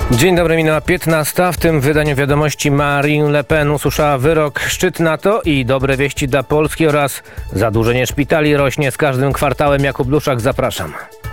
Dzień dobry, minęła 15. W tym wydaniu wiadomości Marine Le Pen usłyszała wyrok, szczyt NATO i dobre wieści dla Polski oraz zadłużenie szpitali rośnie z każdym kwartałem. Jakub Bluszak, zapraszam.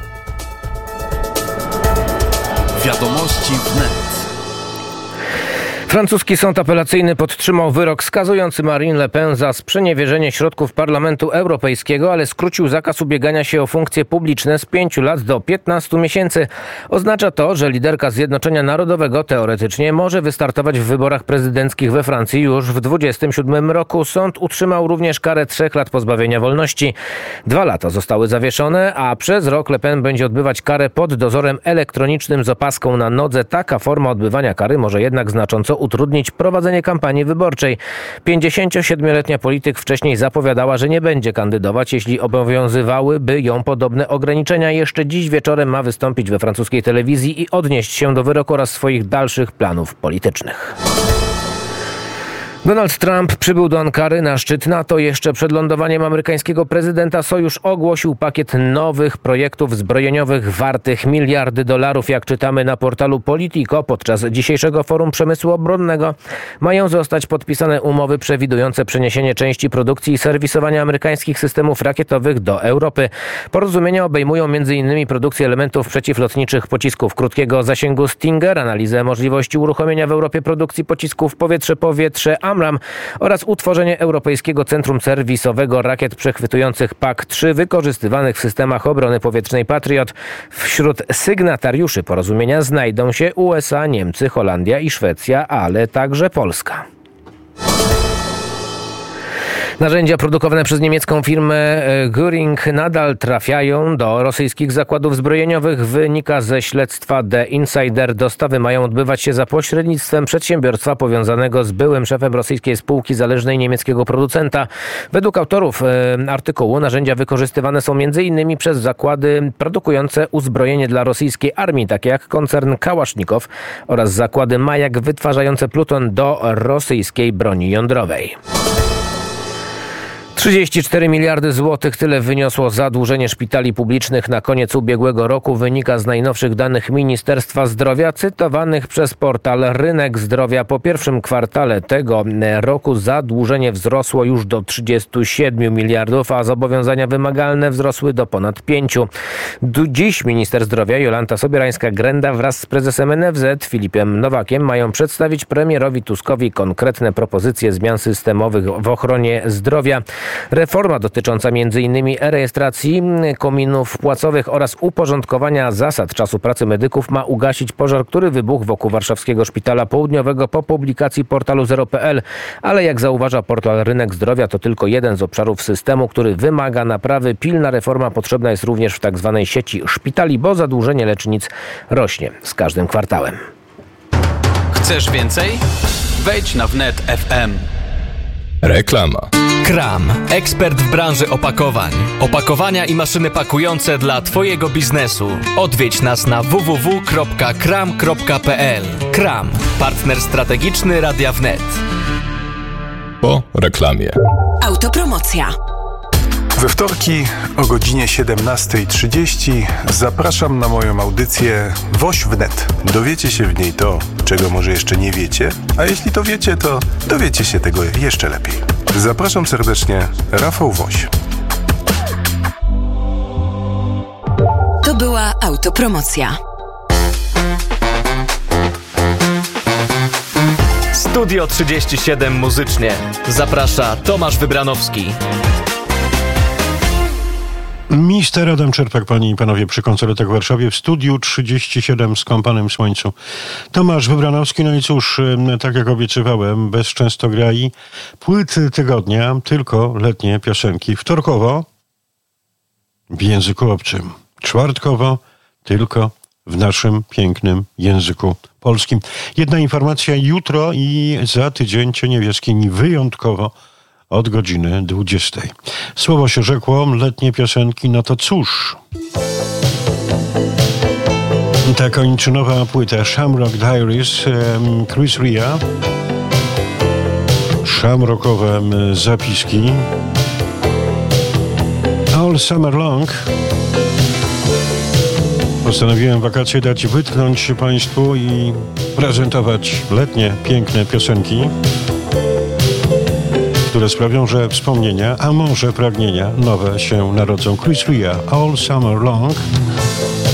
Wiadomości wnet. Francuski sąd apelacyjny podtrzymał wyrok skazujący Marine Le Pen za sprzeniewierzenie środków Parlamentu Europejskiego, ale skrócił zakaz ubiegania się o funkcje publiczne z 5 lat do 15 miesięcy. Oznacza to, że liderka Zjednoczenia Narodowego teoretycznie może wystartować w wyborach prezydenckich we Francji już w 2027 roku. Sąd utrzymał również karę 3 lat pozbawienia wolności. 2 lata zostały zawieszone, a przez rok Le Pen będzie odbywać karę pod dozorem elektronicznym z opaską na nodze. Taka forma odbywania kary może jednak znacząco utrudnić prowadzenie kampanii wyborczej. 57-letnia polityk wcześniej zapowiadała, że nie będzie kandydować, jeśli obowiązywałyby ją podobne ograniczenia. Jeszcze dziś wieczorem ma wystąpić we francuskiej telewizji i odnieść się do wyroku oraz swoich dalszych planów politycznych. Donald Trump przybył do Ankary na szczyt NATO. Jeszcze przed lądowaniem amerykańskiego prezydenta sojusz ogłosił pakiet nowych projektów zbrojeniowych wartych miliardy dolarów. Jak czytamy na portalu Politico, podczas dzisiejszego forum przemysłu obronnego mają zostać podpisane umowy przewidujące przeniesienie części produkcji i serwisowania amerykańskich systemów rakietowych do Europy. Porozumienia obejmują m.in. produkcję elementów przeciwlotniczych pocisków krótkiego zasięgu Stinger, analizę możliwości uruchomienia w Europie produkcji pocisków powietrze-powietrze AMRAAM oraz utworzenie Europejskiego Centrum Serwisowego Rakiet Przechwytujących PAC-3 wykorzystywanych w systemach obrony powietrznej Patriot. Wśród sygnatariuszy porozumienia znajdą się USA, Niemcy, Holandia i Szwecja, ale także Polska. Narzędzia produkowane przez niemiecką firmę Göring nadal trafiają do rosyjskich zakładów zbrojeniowych. Wynika ze śledztwa The Insider. Dostawy mają odbywać się za pośrednictwem przedsiębiorstwa powiązanego z byłym szefem rosyjskiej spółki zależnej niemieckiego producenta. Według autorów artykułu narzędzia wykorzystywane są m.in. przez zakłady produkujące uzbrojenie dla rosyjskiej armii, takie jak koncern Kałasznikow oraz zakłady Majak wytwarzające pluton do rosyjskiej broni jądrowej. 34 miliardy złotych, tyle wyniosło zadłużenie szpitali publicznych na koniec ubiegłego roku. Wynika z najnowszych danych Ministerstwa Zdrowia, cytowanych przez portal Rynek Zdrowia. Po pierwszym kwartale tego roku zadłużenie wzrosło już do 37 miliardów, a zobowiązania wymagalne wzrosły do ponad 5. Dziś minister zdrowia Jolanta Sobierańska-Grenda wraz z prezesem NFZ Filipem Nowakiem mają przedstawić premierowi Tuskowi konkretne propozycje zmian systemowych w ochronie zdrowia. Reforma dotycząca m.in. rejestracji kominów płacowych oraz uporządkowania zasad czasu pracy medyków ma ugasić pożar, który wybuchł wokół warszawskiego Szpitala Południowego po publikacji portalu Zero.pl. Ale jak zauważa portal Rynek Zdrowia, to tylko jeden z obszarów systemu, który wymaga naprawy. Pilna reforma potrzebna jest również w tzw. sieci szpitali, bo zadłużenie lecznic rośnie z każdym kwartałem. Chcesz więcej? Wejdź na wnet FM. Reklama. Kram. Ekspert w branży opakowań. Opakowania i maszyny pakujące dla Twojego biznesu. Odwiedź nas na www.kram.pl. Kram. Partner strategiczny Radia Wnet. Po reklamie. Autopromocja. We wtorki o godzinie 17:30 zapraszam na moją audycję Woś Wnet. Dowiecie się w niej to, czego może jeszcze nie wiecie, a jeśli to wiecie, to dowiecie się tego jeszcze lepiej. Zapraszam serdecznie, Rafał Woś. To była autopromocja. Studio 37 muzycznie. Zaprasza Tomasz Wybranowski. Mister Adam Czerpak, panie i panowie, przy koncertach w Warszawie w studiu 37 w skąpanym słońcu. Tomasz Wybranowski, no i cóż, tak jak obiecywałem, bez częstograi płyt tygodnia, tylko letnie piosenki. Wtorkowo w języku obcym, czwartkowo tylko w naszym pięknym języku polskim. Jedna informacja, jutro i za tydzień Cienie w jaskini wyjątkowo od godziny 20. Słowo się rzekło, letnie piosenki, no to cóż. Ta kończynowa płyta Shamrock Diaries, Chris Rea. Shamrockowe zapiski. All Summer Long. Postanowiłem wakacje dać wytchnąć Państwu i prezentować letnie, piękne piosenki, które sprawią, że wspomnienia, a może pragnienia nowe się narodzą. Chris Ria, All Summer Long.